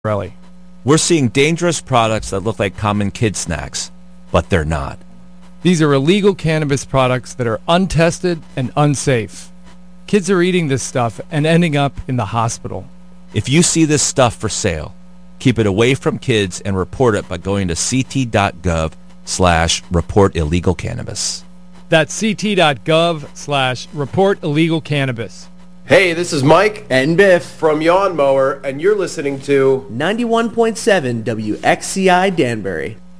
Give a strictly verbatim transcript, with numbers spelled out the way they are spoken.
Really. We're seeing dangerous products that look like common kid snacks, but they're not. These are illegal cannabis products that are untested and unsafe. Kids are eating this stuff and ending up in the hospital. If you see this stuff for sale, keep it away from kids and report it by going to ct.gov slash report illegal cannabis. That's ct.gov slash report illegal cannabis. Hey, this is Mike and Biff from Yawn Mower, and you're listening to ninety-one point seven W X C I Danbury.